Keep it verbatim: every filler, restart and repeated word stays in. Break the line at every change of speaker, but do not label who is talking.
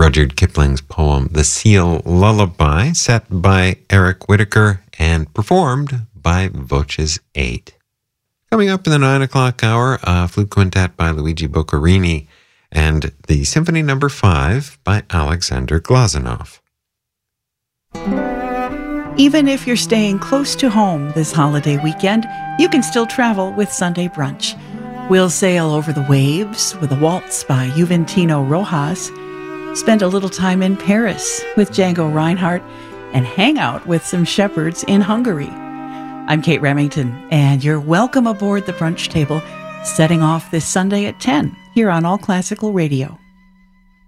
Rudyard Kipling's poem The Seal Lullaby, set by Eric Whitacre and performed by Voces eight. Coming up in the nine o'clock hour, a flute quintet by Luigi Boccherini and the Symphony Number five by Alexander Glazunov.
Even if you're staying close to home this holiday weekend, you can still travel with Sunday Brunch. We'll sail over the waves with a waltz by Juventino Rojas, spend a little time in Paris with Django Reinhardt, and hang out with some shepherds in Hungary. I'm Kate Remington, and you're welcome aboard the brunch table, setting off this Sunday at ten here on All Classical Radio.